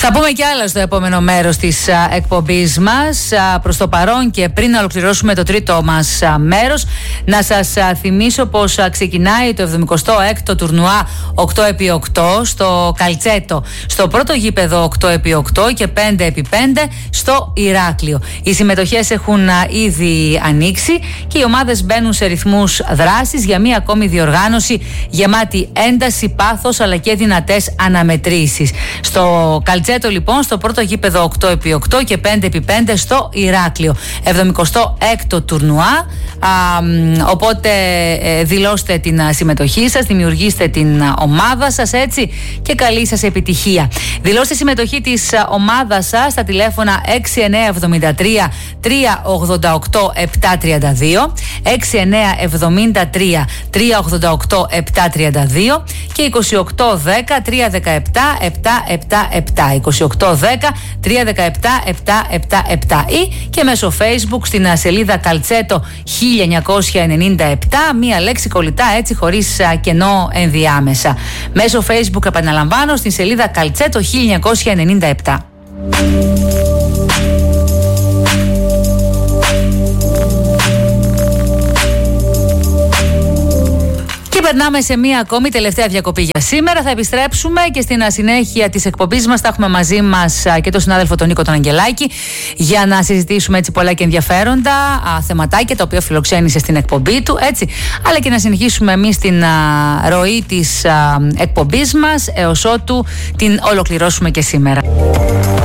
Θα πούμε κι άλλα στο επόμενο μέρος της εκπομπής μας. Προς το παρόν και πριν να ολοκληρώσουμε το τρίτο μας μέρος, να σας θυμίσω πως ξεκινάει το 76ο τουρνουά 8x8 στο Καλτσέτο, στο πρώτο γήπεδο 8x8 και 5x5 στο Ηράκλειο. Οι συμμετοχές έχουν ήδη ανοίξει και οι ομάδες μπαίνουν σε ρυθμούς δράσης για μία ακόμη διοργάνωση γεμάτη ένταση, πάθος αλλά και δυνατές αναμετρήσεις. Στο Καλτσέτο λοιπόν, στο πρώτο γήπεδο 8x8 και 5x5 στο Ηράκλειο. 76ο τουρνουά. Οπότε δηλώστε την συμμετοχή σας, δημιουργήστε την ομάδα σας, έτσι, και καλή σας επιτυχία. Δηλώστε συμμετοχή της ομάδας σας στα τηλέφωνα 6973 388 732, 6973 388 732 και 2810 317 777, 2810 317 777 ή και μέσω Facebook στην σελίδα Καλτσέτο 1997, μία λέξη κολλητά, έτσι, χωρίς κενό ενδιάμεσα. Μέσω Facebook, επαναλαμβάνω, στην σελίδα Καλτσέτο 1997. Περνάμε σε μία ακόμη τελευταία διακοπή για σήμερα. Θα επιστρέψουμε και στην συνέχεια της εκπομπής μας θα έχουμε μαζί μας και τον συνάδελφο τον Νίκο τον Αγγελάκη για να συζητήσουμε έτσι πολλά και ενδιαφέροντα θεματάκια τα οποία φιλοξένησε στην εκπομπή του, έτσι, αλλά και να συνεχίσουμε εμείς την ροή της εκπομπής μας έως ότου την ολοκληρώσουμε και σήμερα.